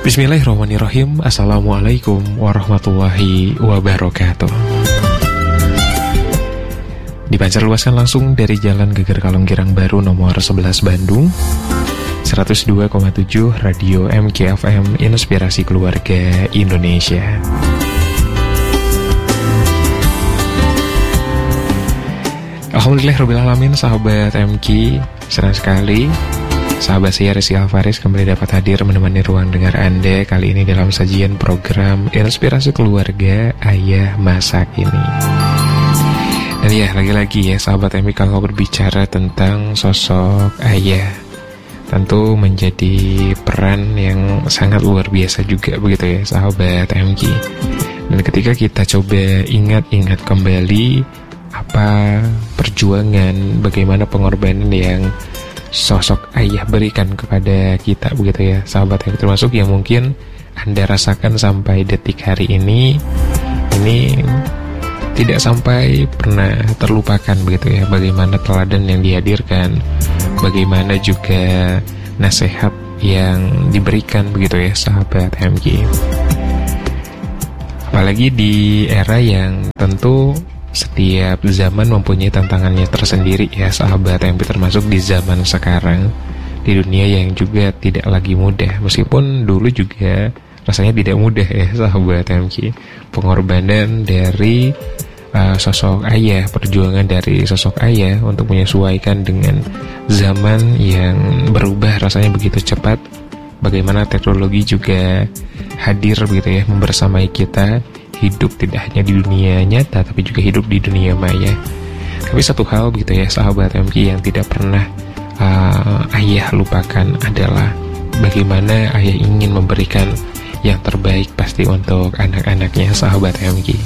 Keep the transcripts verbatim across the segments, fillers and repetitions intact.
Bismillahirrahmanirrahim. Assalamualaikum warahmatullahi wabarakatuh. Dipancar luaskan langsung dari Jalan Geger Kalong Girang Baru nomor sebelas Bandung, seratus dua koma tujuh Radio M K F M, Inspirasi Keluarga Indonesia. Alhamdulillah Rabbil Alamin, sahabat M K, senang sekali sahabat saya Rizky Alvaris kembali dapat hadir menemani ruang dengar Anda kali ini dalam sajian program Inspirasi Keluarga Ayah Masa Kini. Dan ya, lagi-lagi ya sahabat M K, kalau berbicara tentang sosok ayah, tentu menjadi peran yang sangat luar biasa juga begitu ya sahabat M K. Dan ketika kita coba ingat-ingat kembali apa perjuangan, bagaimana pengorbanan yang sosok ayah berikan kepada kita begitu ya sahabat yang termasuk yang mungkin Anda rasakan sampai detik hari ini, ini tidak sampai pernah terlupakan begitu ya, bagaimana teladan yang dihadirkan, bagaimana juga nasihat yang diberikan begitu ya sahabat M K. Apalagi di era yang tentu setiap zaman mempunyai tantangannya tersendiri ya sahabat yang termasuk di zaman sekarang, di dunia yang juga tidak lagi mudah. Meskipun dulu juga rasanya tidak mudah ya sahabat M K. Pengorbanan dari uh, sosok ayah, perjuangan dari sosok ayah untuk menyesuaikan dengan zaman yang berubah rasanya begitu cepat. Bagaimana teknologi juga hadir begitu ya, membersamai kita hidup tidak hanya di dunia nyata tapi juga hidup di dunia maya. Tapi satu hal begitu ya sahabat M K yang tidak pernah uh, ayah lupakan adalah bagaimana ayah ingin memberikan yang terbaik pasti untuk anak-anaknya sahabat M K.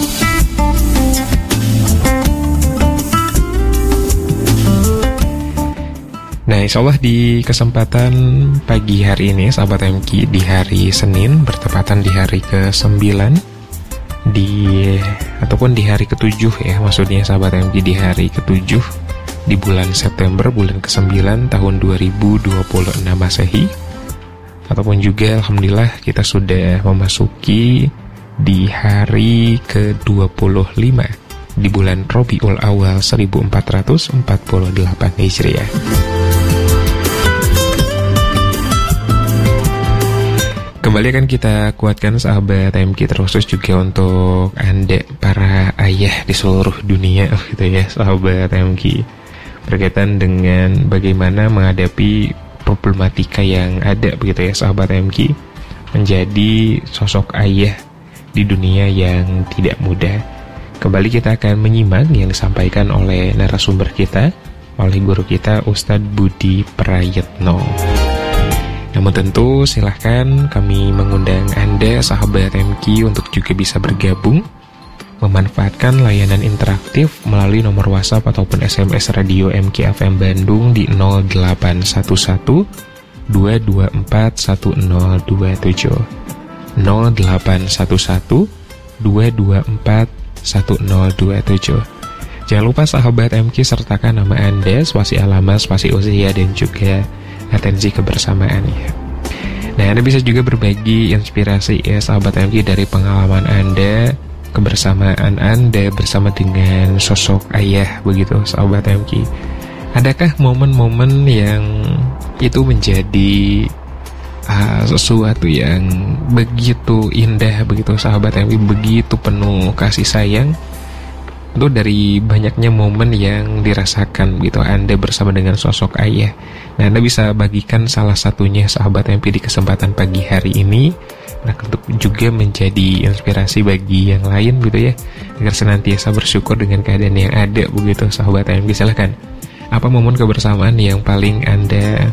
Nah, insya Allah di kesempatan pagi hari ini sahabat M K, di hari Senin bertepatan di hari ke sembilan di ataupun di hari ketujuh ya, maksudnya sahabat M K, di hari ketujuh di bulan September, bulan kesembilan tahun dua ribu dua puluh enam Masehi, ataupun juga alhamdulillah kita sudah memasuki di hari ke dua puluh lima di bulan Rabiul Awal seribu empat ratus empat puluh delapan Hijriah. Kembali akan kita kuatkan sahabat M K, terkhusus juga untuk Anda para ayah di seluruh dunia gitu ya sahabat M K, berkaitan dengan bagaimana menghadapi problematika yang ada begitu ya sahabat M K, menjadi sosok ayah di dunia yang tidak mudah. Kembali kita akan menyimak yang disampaikan oleh narasumber kita, oleh guru kita Ustadz Budi Prayetno. Namun tentu silahkan kami mengundang Anda sahabat M K untuk juga bisa bergabung, memanfaatkan layanan interaktif melalui nomor WhatsApp ataupun S M S Radio M K F M Bandung di nol delapan satu satu dua dua empat satu nol dua tujuh nol delapan satu satu dua dua empat satu nol dua tujuh. Jangan lupa sahabat M K sertakan nama Anda, spasi alamat, spasi usia dan juga atensi kebersamaannya. Nah, Anda bisa juga berbagi inspirasi ya sahabat M K dari pengalaman Anda, kebersamaan Anda bersama dengan sosok ayah begitu sahabat M K. Adakah momen-momen yang itu menjadi uh, sesuatu yang begitu indah begitu sahabat M K, begitu penuh kasih sayang? Itu dari banyaknya momen yang dirasakan gitu Anda bersama dengan sosok ayah. Nah, Anda bisa bagikan salah satunya sahabat M P di kesempatan pagi hari ini. Nah, untuk juga menjadi inspirasi bagi yang lain gitu ya, agar senantiasa bersyukur dengan keadaan yang ada begitu sahabat M P. Silahkan, apa momen kebersamaan yang paling Anda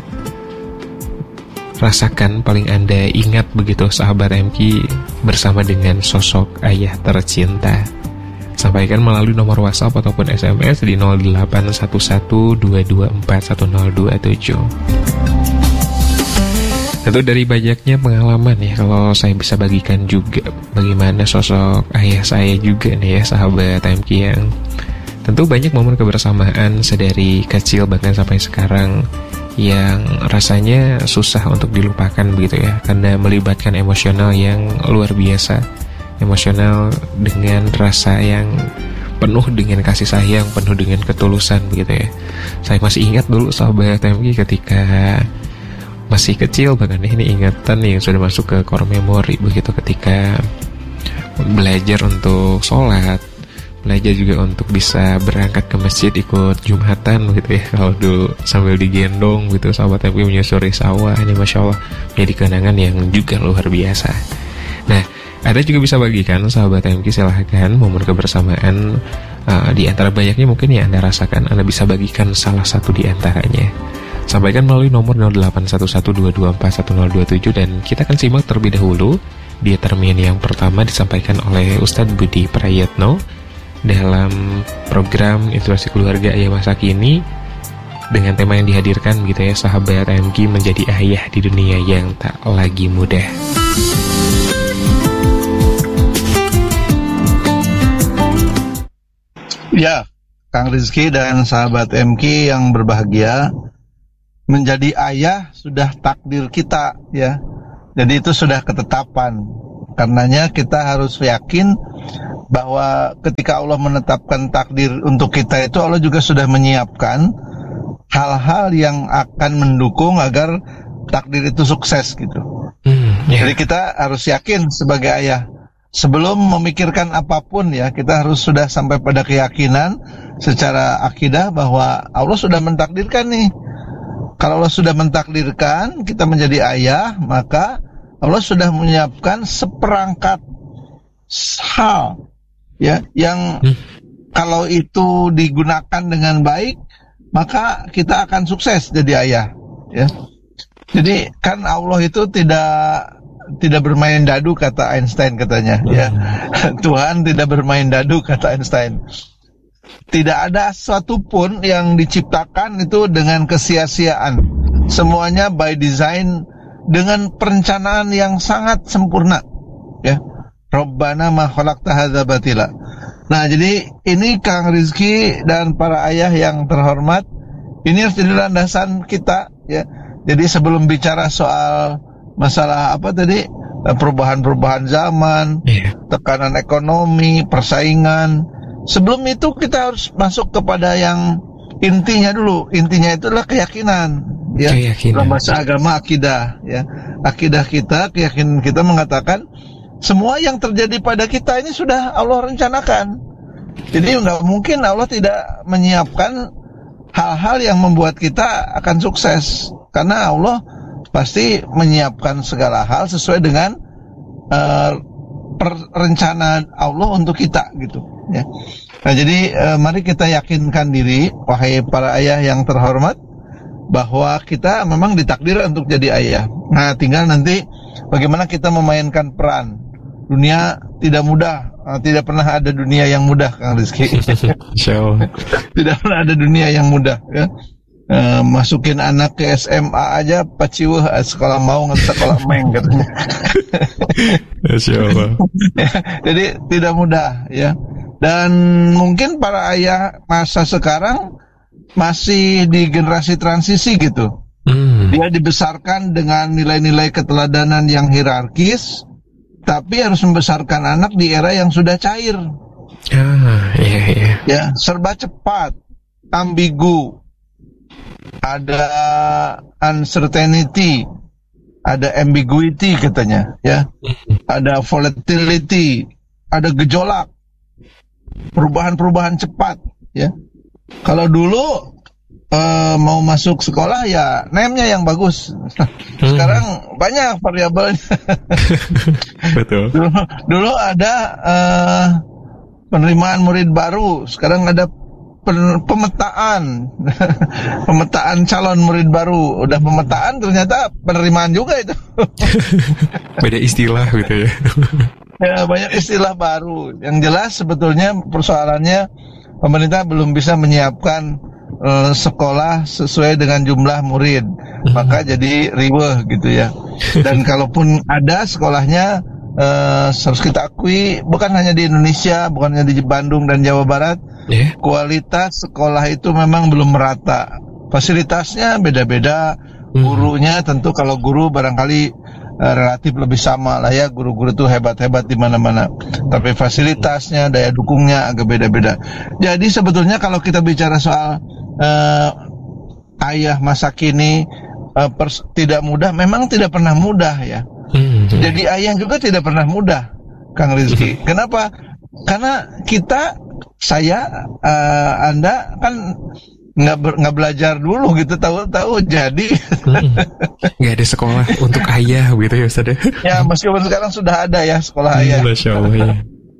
rasakan, paling Anda ingat begitu sahabat M K bersama dengan sosok ayah tercinta? Sampaikan melalui nomor WhatsApp ataupun S M S di nol delapan satu satu dua dua empat satu nol dua tujuh. Tentu dari banyaknya pengalaman ya, kalau saya bisa bagikan juga bagaimana sosok ayah saya juga nih ya sahabat M K, yang tentu banyak momen kebersamaan sedari kecil bahkan sampai sekarang yang rasanya susah untuk dilupakan begitu ya, karena melibatkan emosional yang luar biasa, emosional dengan rasa yang penuh dengan kasih sayang, penuh dengan ketulusan begitu ya. Saya masih ingat dulu sahabat T M G ketika masih kecil, bahkan ini ingatan yang sudah masuk ke core memory begitu, ketika belajar untuk sholat, belajar juga untuk bisa berangkat ke masjid ikut Jumatan gitu ya. Kalau dulu sambil digendong gitu sahabat T M G menyusuri sawah, ini Masya Allah menjadi kenangan yang juga luar biasa. Nah, Anda juga bisa bagikan sahabat T M G, silahkan momen kebersamaan uh, di antara banyaknya mungkin yang Anda rasakan, Anda bisa bagikan salah satu di antaranya. Sampaikan melalui nomor nol delapan satu satu dua dua empat satu nol dua tujuh, dan kita akan simak terlebih dahulu di termin yang pertama disampaikan oleh Ustadz Budi Prayetno dalam program Inspirasi Keluarga Ayah Masa Kini dengan tema yang dihadirkan gitu ya, sahabat T M G, menjadi ayah di dunia yang tak lagi mudah. Ya, Kang Rizky dan sahabat M K yang berbahagia, menjadi ayah sudah takdir kita ya. Jadi itu sudah ketetapan. Karenanya kita harus yakin bahwa ketika Allah menetapkan takdir untuk kita itu, Allah juga sudah menyiapkan hal-hal yang akan mendukung agar takdir itu sukses gitu. Hmm, yeah. Jadi kita harus yakin sebagai ayah. Sebelum memikirkan apapun ya, kita harus sudah sampai pada keyakinan secara akidah bahwa Allah sudah mentakdirkan nih. Kalau Allah sudah mentakdirkan kita menjadi ayah, maka Allah sudah menyiapkan seperangkat hal ya yang hmm. kalau itu digunakan dengan baik, maka kita akan sukses jadi ayah ya. Jadi kan Allah itu tidak tidak bermain dadu, kata Einstein katanya ya. Tuhan tidak bermain dadu, kata Einstein. Tidak ada sesuatu pun yang diciptakan itu dengan kesia-siaan. Semuanya by design, dengan perencanaan yang sangat sempurna ya. Rabbana ma khalaqta hadza batila. Nah, jadi ini Kang Rizky dan para ayah yang terhormat, ini harus jadi landasan kita ya. Jadi sebelum bicara soal masalah apa tadi, perubahan-perubahan zaman, yeah. tekanan ekonomi, persaingan, sebelum itu kita harus masuk kepada yang intinya dulu. Intinya itu adalah keyakinan ya. Keyakinan. Dalam bahasa agama akidah ya. Akidah kita, keyakinan kita mengatakan semua yang terjadi pada kita ini sudah Allah rencanakan. Jadi nggak mungkin Allah tidak menyiapkan hal-hal yang membuat kita akan sukses, karena Allah pasti menyiapkan segala hal sesuai dengan uh, rencana Allah untuk kita gitu ya. Nah, jadi uh, mari kita yakinkan diri, wahai para ayah yang terhormat, bahwa kita memang ditakdir untuk jadi ayah. Nah, tinggal nanti bagaimana kita memainkan peran. Dunia tidak mudah, uh, tidak pernah ada dunia yang mudah, Kang Rizky. Insyaallah. Tidak pernah ada dunia yang mudah ya. Uh, masukin anak ke S M A aja paciweuh, sekolah mau nggak sekolah meng katanya. Insyaallah. Jadi tidak mudah ya. Dan mungkin para ayah masa sekarang masih di generasi transisi gitu. Hmm. Dia dibesarkan dengan nilai-nilai keteladanan yang hierarkis, tapi harus membesarkan anak di era yang sudah cair. Ah, iya iya. Ya, serba cepat, ambigu. Ada uncertainty, ada ambiguity katanya, ya. Ada volatility, ada gejolak, perubahan-perubahan cepat, ya. Kalau dulu uh, mau masuk sekolah ya name-nya yang bagus. Sekarang banyak variabelnya. Betul. Dulu, dulu ada uh, penerimaan murid baru, sekarang ada pemetaan pemetaan calon murid baru. Udah pemetaan ternyata penerimaan juga itu. Beda istilah gitu ya. Ya, banyak istilah baru. Yang jelas sebetulnya persoalannya pemerintah belum bisa menyiapkan uh, sekolah sesuai dengan jumlah murid, maka jadi riweh gitu ya. Dan kalaupun ada sekolahnya, uh, harus kita akui bukan hanya di Indonesia, bukan hanya di Bandung dan Jawa Barat, yeah. kualitas sekolah itu memang belum merata. fasilitasnya beda-beda. Gurunya tentu kalau guru barangkali uh, relatif lebih sama lah ya, guru-guru itu hebat-hebat di mana-mana. Tapi fasilitasnya, daya dukungnya agak beda-beda. Jadi sebetulnya kalau kita bicara soal uh, ayah masa kini uh, pers- tidak mudah, memang tidak pernah mudah ya. Jadi ayah juga tidak pernah mudah, Kang Rizky. Kenapa? Karena kita, saya, uh, Anda kan nggak ber, nggak belajar dulu gitu, tahu-tahu jadi nggak ada sekolah untuk ayah gitu ya Ustaz. Ya meskipun sekarang sudah ada ya sekolah ayah. Masya Allah ya.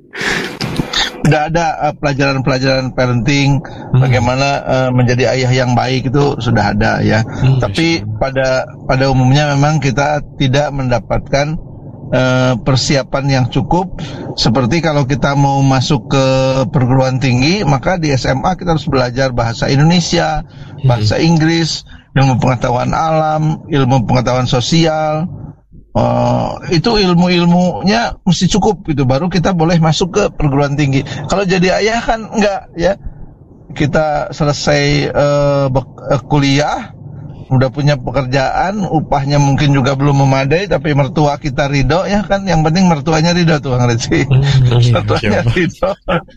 Udah ada uh, pelajaran-pelajaran parenting, hmm. bagaimana uh, menjadi ayah yang baik itu sudah ada ya. Hmm, Tapi pada pada umumnya memang kita tidak mendapatkan uh, persiapan yang cukup. Seperti kalau kita mau masuk ke perguruan tinggi, maka di S M A kita harus belajar bahasa Indonesia, bahasa Inggris, ilmu pengetahuan alam, ilmu pengetahuan sosial. Uh, itu ilmu-ilmunya mesti cukup gitu, baru kita boleh masuk ke perguruan tinggi. Kalau jadi ayah kan enggak ya, kita selesai uh, kuliah, udah punya pekerjaan, upahnya mungkin juga belum memadai, tapi mertua kita ridho ya kan, yang penting mertuanya ridho tuh Kang Rizky. Mertuanya ridho,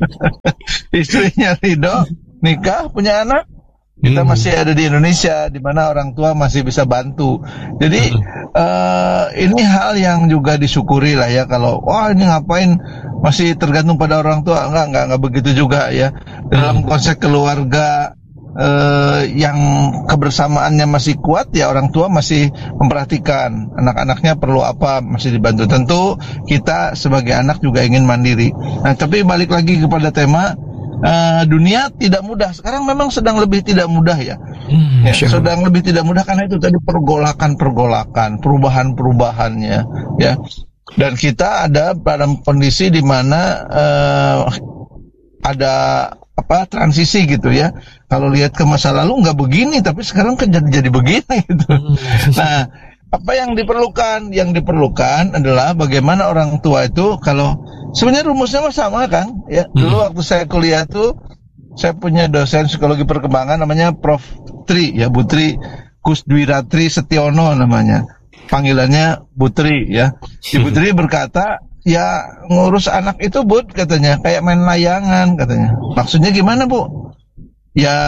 istrinya ridho, nikah, punya anak. Kita masih ada di Indonesia, di mana orang tua masih bisa bantu. Jadi uh, ini hal yang juga disyukuri lah ya. Kalau wah ini ngapain masih tergantung pada orang tua, enggak enggak enggak begitu juga ya. Dalam konsep keluarga uh, yang kebersamaannya masih kuat ya, orang tua masih memperhatikan anak-anaknya perlu apa, masih dibantu. Tentu kita sebagai anak juga ingin mandiri. Nah, tapi balik lagi kepada tema. Uh, dunia tidak mudah. Sekarang memang sedang lebih tidak mudah ya. Hmm, ya sedang lebih tidak mudah karena itu tadi pergolakan-pergolakan, perubahan-perubahannya ya. Dan kita ada dalam kondisi di mana uh, ada apa transisi gitu ya. Kalau lihat ke masa lalu nggak begini, tapi sekarang kan jadi jadi begini gitu. Hmm. Nah, apa yang diperlukan? Yang diperlukan adalah bagaimana orang tua itu, kalau sebenarnya rumusnya sama kan ya. Dulu waktu saya kuliah tuh, saya punya dosen psikologi perkembangan namanya Prof Tri ya, Butri Kusdwiratri Setiono namanya, panggilannya Butri ya. Ibu Tri berkata, ya ngurus anak itu Bud katanya kayak main layangan katanya. Maksudnya gimana Bu? Ya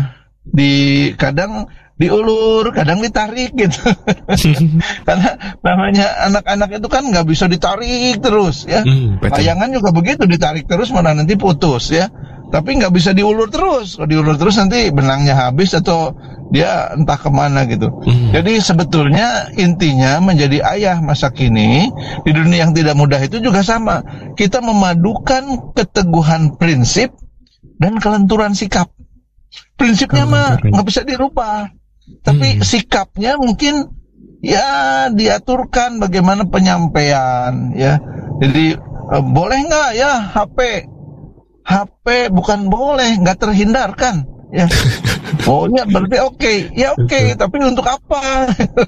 di kadang diulur, kadang ditarik gitu. Karena namanya anak-anak itu kan nggak bisa ditarik terus ya. Hmm, layangan juga begitu, ditarik terus mana nanti putus ya. Tapi nggak bisa diulur terus. Kalau diulur terus nanti benangnya habis atau dia entah kemana gitu. Hmm. Jadi sebetulnya intinya menjadi ayah masa kini di dunia yang tidak mudah itu juga sama. Kita memadukan keteguhan prinsip dan kelenturan sikap. Prinsipnya mah nggak bisa dirubah. Tapi hmm. sikapnya mungkin ya diaturkan bagaimana penyampaian ya. Jadi eh, boleh nggak ya H P? H P bukan boleh, nggak terhindarkan ya. Oh ya berarti oke, okay. ya oke. Okay. Tapi untuk apa?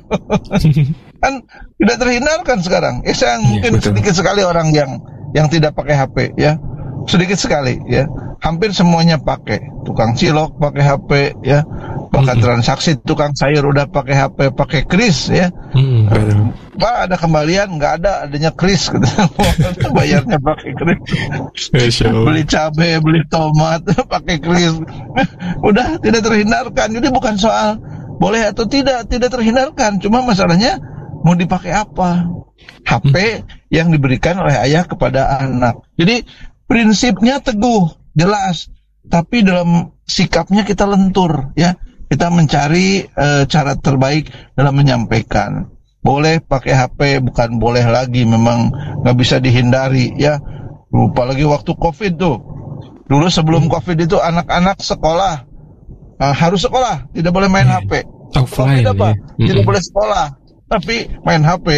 Kan tidak terhindarkan sekarang. Ya saya ya, mungkin betul. Sedikit sekali orang yang yang tidak pakai H P ya. Sedikit sekali ya. Hampir semuanya pakai. Tukang cilok pakai H P ya. Bahkan hmm. transaksi tukang sayur udah pakai H P, pakai kris ya. Hmm, Pak ada kembalian? Nggak ada, adanya kris gitu. Bayarnya pakai kris. Beli cabai, beli tomat pakai kris. Udah tidak terhindarkan. Jadi bukan soal boleh atau tidak, tidak terhindarkan. Cuma masalahnya mau dipakai apa? H P yang diberikan oleh ayah kepada anak. Jadi prinsipnya teguh, jelas, tapi dalam sikapnya kita lentur ya. Kita mencari e, cara terbaik dalam menyampaikan. Boleh pakai H P, bukan boleh lagi, memang nggak bisa dihindari ya. Apalagi waktu COVID tuh. Dulu sebelum COVID itu anak-anak sekolah e, harus sekolah, tidak boleh main H P. Offline apa? Ya. Tidak boleh sekolah, tapi main H P.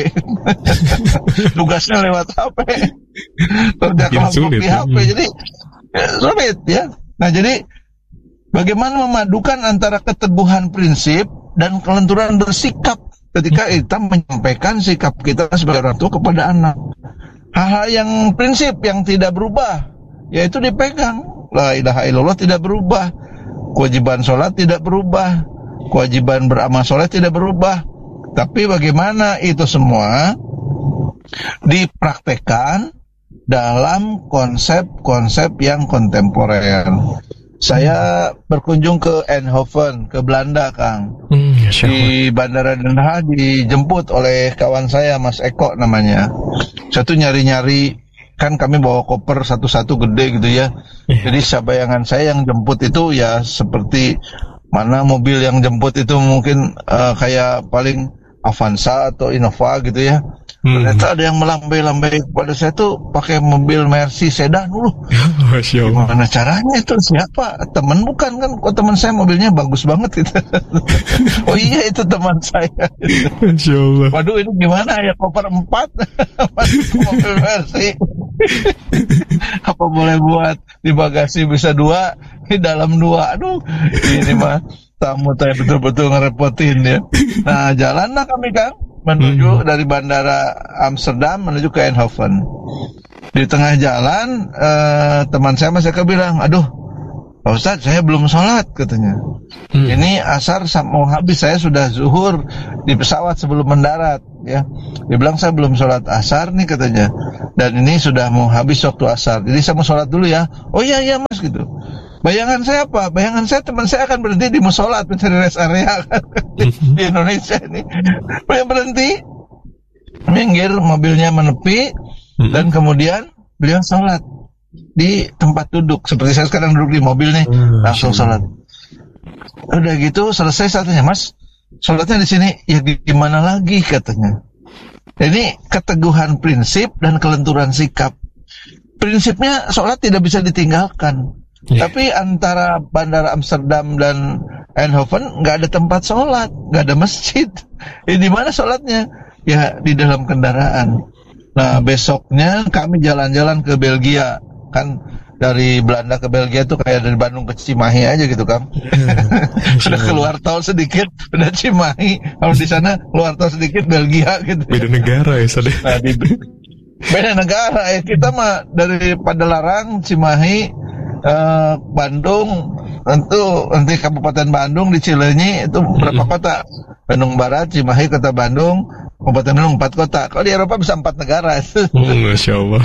Tugasnya lewat H P. Kerja kelompok di H P. Jadi ya, sulit ya. Nah jadi bagaimana memadukan antara keteguhan prinsip dan kelenturan bersikap ketika kita menyampaikan sikap kita sebagai orang tua kepada anak. Hal-hal yang prinsip yang tidak berubah, yaitu dipegang. La ilaha illallah tidak berubah. Kewajiban sholat tidak berubah. kewajiban beramal soleh tidak berubah. Tapi bagaimana itu semua dipraktekkan dalam konsep-konsep yang kontemporer. Saya berkunjung ke Eindhoven, ke Belanda, Kang. Hmm, di Bandara Den Haag dijemput oleh kawan saya, Mas Eko namanya. Saya tuh nyari-nyari, kan kami bawa koper satu-satu gede gitu ya. Yeah. Jadi bayangan saya yang jemput itu ya seperti mana mobil yang jemput itu mungkin uh, kayak paling Avanza atau Innova gitu ya. Hmm. Ternyata ada yang melambai-lambai kepada saya tuh pakai mobil Mercy sedan dulu. Gimana caranya itu? Siapa? Teman bukan kan? Kok teman saya mobilnya bagus banget gitu. Oh iya itu teman saya. Masya Allah. Waduh ini gimana ya, koper empat mobil Mercy. Apa boleh buat di bagasi bisa dua, di dalam dua. Aduh ini mah tamu saya betul-betul ngerepotin ya. Nah jalanlah kami, Kang, menuju hmm. dari bandara Amsterdam menuju ke Eindhoven. Di tengah jalan eh, teman saya Mas Eka bilang, aduh Pak Ustadz saya belum sholat katanya. hmm. Ini asar mau habis, saya sudah zuhur di pesawat sebelum mendarat ya. Dia bilang saya belum sholat asar nih katanya, dan ini sudah mau habis waktu asar, jadi saya mau sholat dulu ya. Oh iya iya Mas gitu. Bayangan saya apa? Bayangan saya teman saya akan berhenti di musola mencari rest area kan, di, di Indonesia ini. Beliau berhenti, minggir, mobilnya menepi, hmm. dan kemudian beliau sholat di tempat duduk. Seperti saya sekarang duduk di mobil nih, hmm. langsung sholat. Udah gitu selesai satunya, Mas, sholatnya di sini. Ya gimana lagi katanya. Ini keteguhan prinsip dan kelenturan sikap. Prinsipnya sholat tidak bisa ditinggalkan. Yeah. Tapi antara bandara Amsterdam dan Eindhoven nggak ada tempat sholat, nggak ada masjid. Ya, di mana sholatnya? Ya di dalam kendaraan. Nah besoknya kami jalan-jalan ke Belgia, kan dari Belanda ke Belgia tuh kayak dari Bandung ke Cimahi aja gitu kan. Sudah keluar tol sedikit, udah Cimahi. Kalau di sana keluar tol sedikit Belgia gitu. Beda negara ya sadar. Nah, di, beda negara ya. Kita mah dari Padalarang, Cimahi, Uh, Bandung, tentu nanti Kabupaten Bandung di Cileunyi itu berapa kota? Bandung Barat, Cimahi, Kota Bandung, Kabupaten Bandung empat kota. Kalau di Eropa bisa empat negara. Hmm, Masya Allah.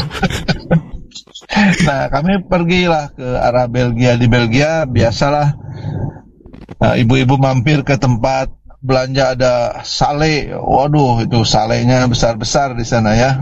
Nah kami pergilah ke arah Belgia. Di Belgia biasalah uh, ibu-ibu mampir ke tempat belanja, ada sale. Waduh itu salenya besar-besar di sana ya.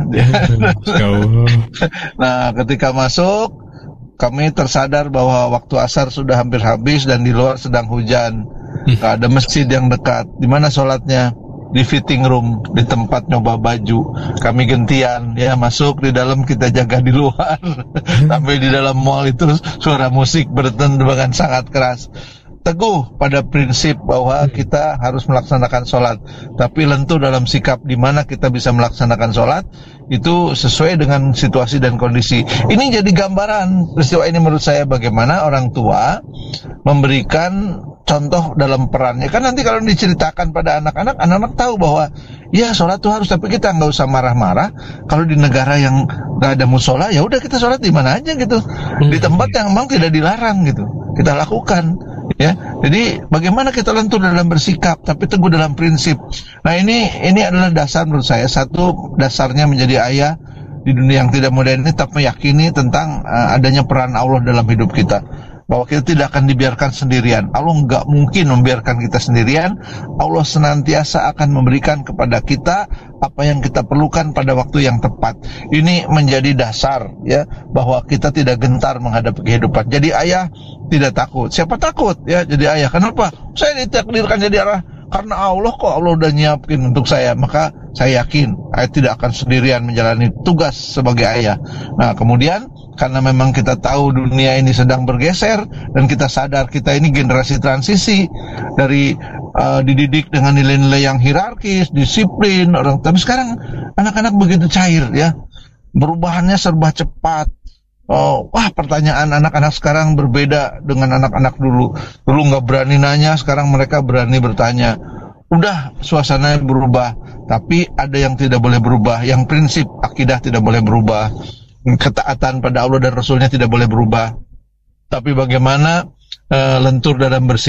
Nah ketika masuk kami tersadar bahwa waktu asar sudah hampir habis dan di luar sedang hujan. Gak ada masjid yang dekat. Di mana sholatnya? Di fitting room, di tempat nyoba baju. Kami gentian, ya masuk di dalam, kita jaga di luar. Sampai di dalam mall itu suara musik bertentu dengan sangat keras. Teguh pada prinsip bahwa kita harus melaksanakan sholat, tapi lentur dalam sikap di mana kita bisa melaksanakan sholat itu sesuai dengan situasi dan kondisi. Ini jadi gambaran peristiwa ini menurut saya bagaimana orang tua memberikan contoh dalam perannya. Kan nanti kalau diceritakan pada anak-anak, anak-anak tahu bahwa ya sholat itu harus, tapi kita nggak usah marah-marah. Kalau di negara yang nggak ada musola, ya udah kita sholat di mana aja gitu, di tempat yang memang tidak dilarang gitu, kita lakukan. Ya, jadi bagaimana kita lentur dalam bersikap, tapi teguh dalam prinsip. Nah ini ini adalah dasar menurut saya. Satu, dasarnya menjadi ayah di dunia yang tidak modern ini, tetap meyakini tentang uh, adanya peran Allah dalam hidup kita, bahwa kita tidak akan dibiarkan sendirian. Allah nggak mungkin membiarkan kita sendirian. Allah senantiasa akan memberikan kepada kita apa yang kita perlukan pada waktu yang tepat. Ini menjadi dasar ya, bahwa kita tidak gentar menghadapi kehidupan. Jadi ayah tidak takut. Siapa takut ya jadi ayah? Kenapa? Saya ditakdirkan jadi ayah karena Allah kok. Allah udah nyiapin untuk saya. Maka saya yakin ayah tidak akan sendirian menjalani tugas sebagai ayah. Nah kemudian karena memang kita tahu dunia ini sedang bergeser, dan kita sadar kita ini generasi transisi dari uh, dididik dengan nilai-nilai yang hierarkis, disiplin orang. Tapi sekarang anak-anak begitu cair ya, perubahannya serba cepat. Oh, wah pertanyaan anak-anak sekarang berbeda dengan anak-anak dulu. Dulu nggak berani nanya, sekarang mereka berani bertanya. Udah suasananya berubah, tapi ada yang tidak boleh berubah. Yang prinsip akidah tidak boleh berubah. Ketaatan pada Allah dan Rasulnya tidak boleh berubah. Tapi bagaimana uh, lentur dalam bersikap,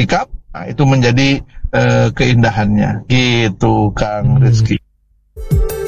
Nah, itu menjadi uh, keindahannya gitu Kang Rizky.